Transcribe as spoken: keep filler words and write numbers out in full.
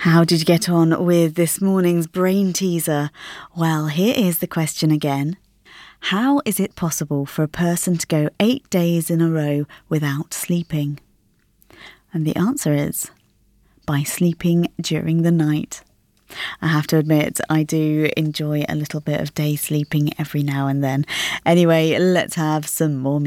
How did you get on with this morning's brain teaser? Well, here is the question again. How is it possible for a person to go eight days in a row without sleeping? And the answer is by sleeping during the night. I have to admit, I do enjoy a little bit of day sleeping every now and then. Anyway, let's have some more music.